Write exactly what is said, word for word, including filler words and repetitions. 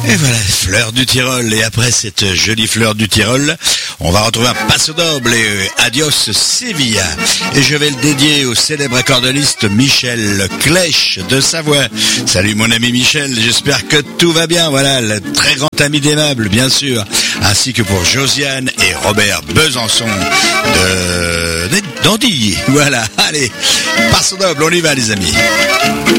Et voilà, fleur du Tyrol. Et après cette jolie fleur du Tyrol, on va retrouver un passo doble et euh, adios Sevilla. Et je vais le dédier au célèbre accordéoniste Michel Clèche de Savoie. Salut mon ami Michel, j'espère que tout va bien. Voilà, le très grand ami d'Aimable, bien sûr. Ainsi que pour Josiane et Robert Besançon de d'Andilly. Voilà, allez, passo doble, on y va les amis.